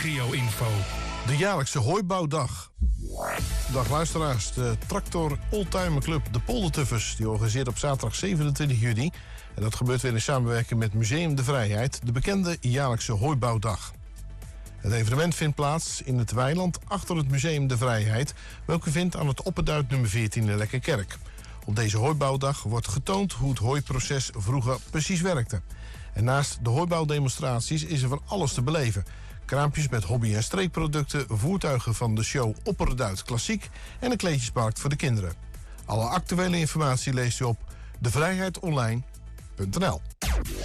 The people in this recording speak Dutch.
regio-info. De jaarlijkse hooibouwdag. Dag luisteraars, de Tractor Oldtimer Club De Poldertuffers die organiseert op zaterdag 27 juni... en dat gebeurt weer in samenwerking met Museum de Vrijheid... de bekende jaarlijkse hooibouwdag. Het evenement vindt plaats in het weiland achter het Museum de Vrijheid... welke vindt aan het Opperduit nummer 14 in Lekkerkerk. Op deze hooibouwdag wordt getoond hoe het hooiproces vroeger precies werkte. En naast de hooibouwdemonstraties is er van alles te beleven. Kraampjes met hobby- en streekproducten, voertuigen van de show Opperduit Klassiek... en een kleedjesmarkt voor de kinderen. Alle actuele informatie leest u op devrijheidonline.nl.